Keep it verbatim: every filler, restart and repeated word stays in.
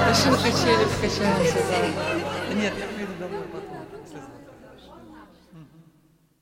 Еще на качели покачаемся, да. Нет, я приеду домой потом, послезавтра.